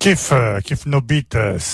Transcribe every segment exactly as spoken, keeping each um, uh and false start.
Kif, Kif No Beat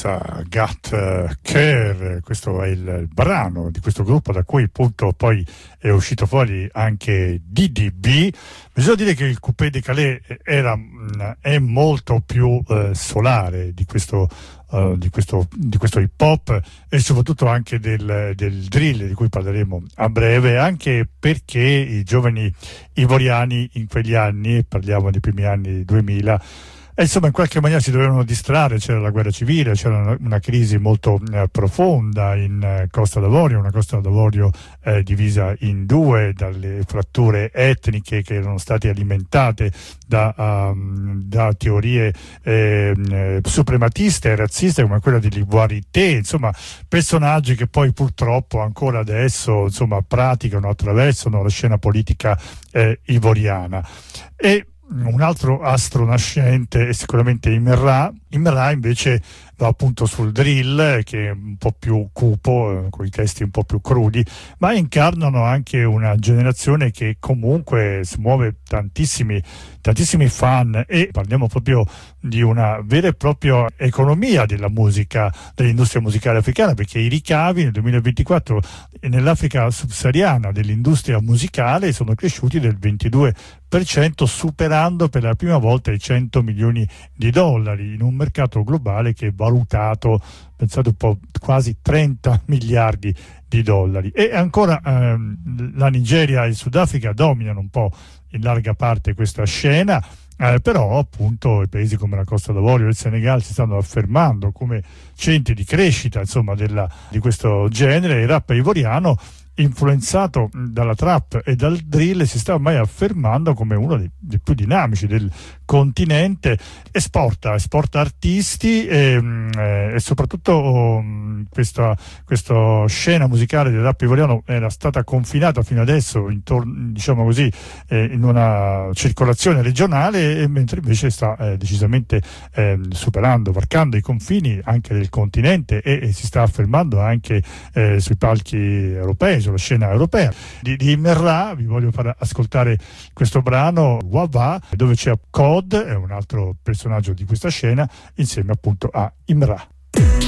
Got Care, questo è il, il brano di questo gruppo da cui appunto poi è uscito fuori anche D D B. Bisogna dire che il Coupé Décalé era, è molto più eh, solare di questo, uh, di, questo, di questo hip hop e soprattutto anche del, del drill di cui parleremo a breve, anche perché i giovani ivoriani in quegli anni, parliamo dei primi anni duemila, e insomma in qualche maniera si dovevano distrarre, c'era la guerra civile, c'era una, una crisi molto eh, profonda in eh, Costa d'Avorio, una Costa d'Avorio eh, divisa in due dalle fratture etniche che erano state alimentate da, um, da teorie eh, eh, suprematiste e razziste come quella di L'ivoirité, insomma personaggi che poi purtroppo ancora adesso insomma praticano, attraversano la scena politica eh, ivoriana. E un altro astro nascente è sicuramente Imerra. Imerra invece va appunto sul drill, che è un po' più cupo, eh, con i testi un po' più crudi, ma incarnano anche una generazione che comunque si muove tantissimi, tantissimi fan, e parliamo proprio di una vera e propria economia della musica, dell'industria musicale africana, perché i ricavi nel duemilaventiquattro nell'Africa subsahariana dell'industria musicale sono cresciuti del ventidue per cento, superando per la prima volta i cento milioni di dollari in un mercato globale che è valutato, pensate un po', quasi trenta miliardi di dollari. E ancora ehm, la Nigeria e il Sudafrica dominano un po' in larga parte questa scena, eh, però appunto i paesi come la Costa d'Avorio e il Senegal si stanno affermando come centri di crescita insomma della, di questo genere. Il rap ivoriano, influenzato dalla trap e dal drill, si sta ormai affermando come uno dei, dei più dinamici del continente. Esporta, esporta artisti e, eh, e soprattutto um, questa, questa scena musicale del rap ivoriano era stata confinata fino adesso intorno, diciamo così, eh, in una circolazione regionale, e mentre invece sta eh, decisamente eh, superando, varcando i confini anche del continente e, e si sta affermando anche eh, sui palchi europei, sulla scena europea. Di, di Imerra vi voglio far ascoltare questo brano Wawa, dove c'è Code, è un altro personaggio di questa scena, insieme appunto a Imra.